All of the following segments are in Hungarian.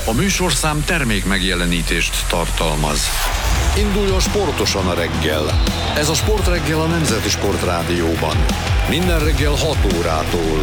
A műsorszám termék megjelenítést tartalmaz. Induljon sportosan a reggel. Ez a Sportreggel a Nemzeti Sportrádióban. Minden reggel 6 órától.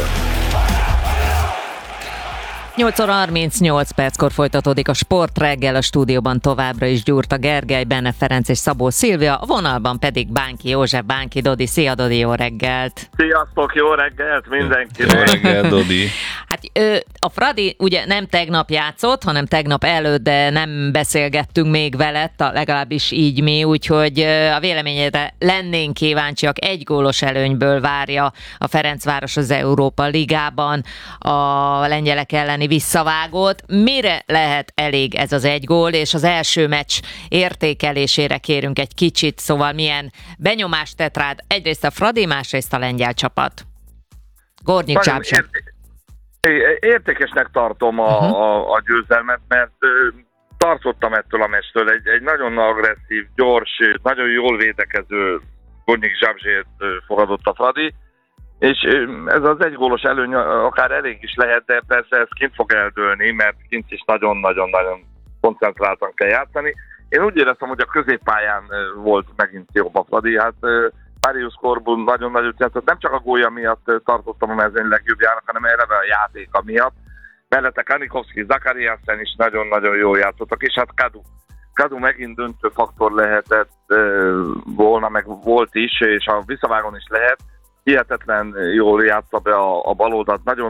8 óra 38 perckor folytatódik a Sportreggel, a stúdióban továbbra is Gyurta Gergely, Benne Ferenc és Szabó Szilvia, a vonalban pedig Bánki József, Bánki Dodi. Szia Dodi, jó reggelt! Sziasztok, jó reggelt mindenkinek! Jó reggelt, Dodi! Hát a Fradi ugye nem tegnap játszott, hanem tegnap előtt, de nem beszélgettünk még veled, legalábbis így mi, úgyhogy a véleményedre lennénk kíváncsiak. Egy gólos előnyből várja a Ferencváros az Európa Ligában a lengyelek elleni visszavágót. Mire lehet elég ez az egy gól, és az első meccs értékelésére kérünk egy kicsit, szóval milyen benyomást tett rád egyrészt a Fradi, másrészt a lengyel csapat? Gornyi Csápsa. Értékesnek tartom a győzelmet, mert tartottam ettől a meccstől. Egy nagyon agresszív, gyors, nagyon jól védekező Gornyi Zsábzsét fogadott a Fradi, és ez az egygólos előny akár elég is lehet, de persze ez kint fog eldőlni, mert kint is nagyon-nagyon-nagyon koncentráltan kell játszani. Én úgy éreztem, hogy a középpályán volt megint jobb a Fradi, hát Marius Corbun nagyon-nagyon játszott, nem csak a gólja miatt tartottam a mezőny legjobbjának, hanem eleve a játéka miatt. Mellette Kanikovszki, Zakariasen is nagyon-nagyon jól játszottak, és hát Kadu megint döntő faktor lehetett volna, meg volt is, és a visszavágón is lehet. Hihetetlen jól játsza be a baloldalt, nagyon